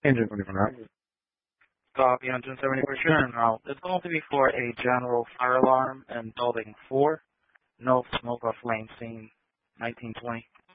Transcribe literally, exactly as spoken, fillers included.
Engine twenty-four now. Copy, engine seventy-four, sure. Now, it's going to be for a general fire alarm in building four. No smoke or flame seen, nineteen twenty.